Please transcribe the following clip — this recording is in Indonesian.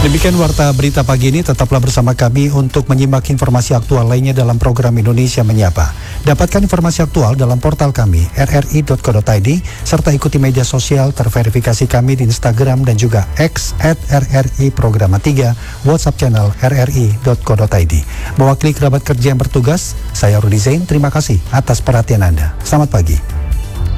Demikian Warta Berita Pagi ini, tetaplah bersama kami untuk menyimak informasi aktual lainnya dalam program Indonesia Menyapa. Dapatkan informasi aktual dalam portal kami, rri.co.id, serta ikuti media sosial terverifikasi kami di Instagram dan juga X @RRI Programa 3, WhatsApp channel rri.co.id. Mewakili kerabat kerja yang bertugas, saya Rudi Zain, terima kasih atas perhatian Anda. Selamat pagi.